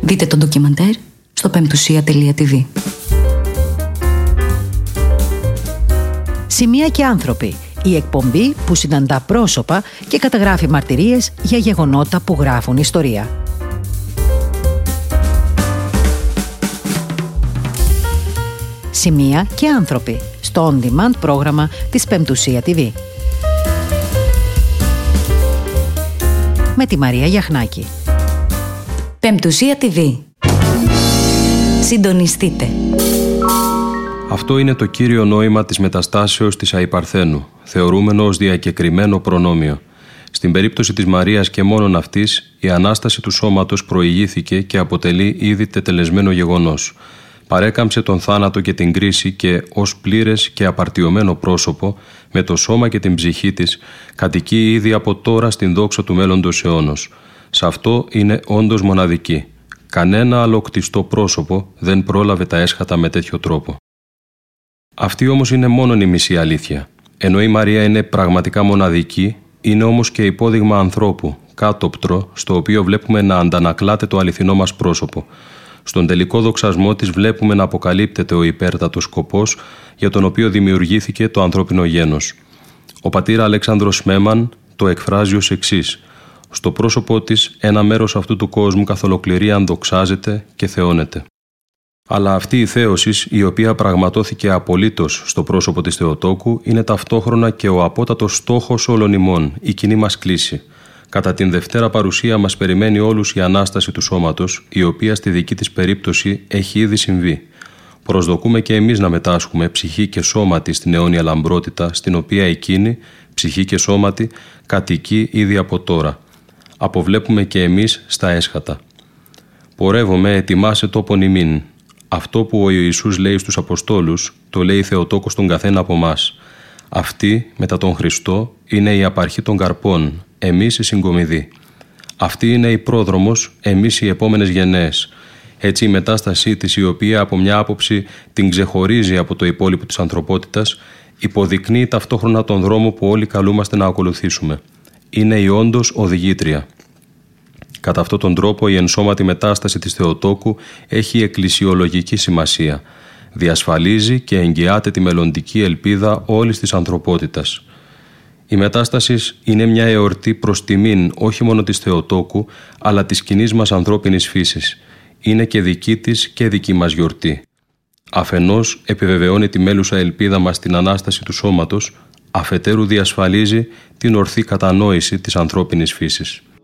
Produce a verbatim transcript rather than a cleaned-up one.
Δείτε το ντοκιμαντέρ στο πεμπτουσία τελεία τι βι. Σημεία και άνθρωποι. Η εκπομπή που συναντά πρόσωπα και καταγράφει μαρτυρίες για γεγονότα που γράφουν ιστορία. Σημεία και άνθρωποι στο on-demand πρόγραμμα της Πεμπτουσία τι βι. Με τη Μαρία Γιαχνάκη. Πεμπτουσία τι βι. Συντονιστείτε. Αυτό είναι το κύριο νόημα της μεταστάσεως της αϊπαρθένου, θεωρούμενο ως διακεκριμένο προνόμιο. Στην περίπτωση της Μαρίας και μόνον αυτής, η Ανάσταση του σώματος προηγήθηκε και αποτελεί ήδη τετελεσμένο γεγονός. Παρέκαμψε τον θάνατο και την κρίση και ως πλήρες και απαρτιωμένο πρόσωπο, με το σώμα και την ψυχή της, κατοικεί ήδη από τώρα στην δόξα του μέλλοντος αιώνος. Σε αυτό είναι όντως μοναδική. Κανένα άλλο κτιστό πρόσωπο δεν πρόλαβε τα έσχατα με τέτοιο τρόπο. Αυτή όμως είναι μόνον η μισή αλήθεια. Ενώ η Μαρία είναι πραγματικά μοναδική, είναι όμως και υπόδειγμα ανθρώπου, κάτωπτρο, στο οποίο βλέπουμε να αντανακλάται το αληθινό μας πρόσωπο. Στον τελικό δοξασμό της βλέπουμε να αποκαλύπτεται ο υπέρτατος σκοπός για τον οποίο δημιουργήθηκε το ανθρώπινο γένος. Ο πατήρ Αλέξανδρος Μέμαν το εκφράζει ως εξής: «Στο πρόσωπό της ένα μέρος αυτού του κόσμου καθ' ολοκληρία δοξάζεται και θεώνεται». Αλλά αυτή η θέωση, η οποία πραγματώθηκε απολύτως στο πρόσωπο της Θεοτόκου, είναι ταυτόχρονα και ο απότατος στόχος όλων ημών, η κοινή μας κλίση. Κατά την Δευτέρα παρουσία μας περιμένει όλους η Ανάσταση του σώματος, η οποία στη δική της περίπτωση έχει ήδη συμβεί. Προσδοκούμε και εμείς να μετάσχουμε ψυχή και σώματι στην αιώνια λαμπρότητα, στην οποία εκείνη, ψυχή και σώματι, κατοικεί ήδη από τώρα. Αποβλέπουμε και εμείς στα έσχατα. «Πορεύομαι, ετοιμάσε τόπον ημίν». Αυτό που ο Ιησούς λέει στους Αποστόλους, το λέει η Θεοτόκος στον καθένα από εμάς. Αυτή, μετά τον Χριστό, είναι η απαρχή των καρπών, εμείς οι συγκομιδοί. Αυτή είναι η πρόδρομος, εμείς οι επόμενες γενναίες. Έτσι η μετάστασή της, η οποία από μια άποψη την ξεχωρίζει από το υπόλοιπο της ανθρωπότητας, υποδεικνύει ταυτόχρονα τον δρόμο που όλοι καλούμαστε να ακολουθήσουμε. Είναι η όντως οδηγήτρια. Κατά αυτόν τον τρόπο η ενσώματη μετάσταση της Θεοτόκου έχει εκκλησιολογική σημασία. Διασφαλίζει και εγγυάται τη μελλοντική ελπίδα όλης της ανθρωπότητας. Η μετάσταση είναι μια εορτή προς τιμήν όχι μόνο της Θεοτόκου, αλλά της κοινής μας ανθρώπινης φύσης. Είναι και δική της και δική μας γιορτή. Αφενός επιβεβαιώνει τη μέλουσα ελπίδα μας στην Ανάσταση του σώματος, αφετέρου διασφαλίζει την ορθή κατανόηση της ανθρώπινης φύσης.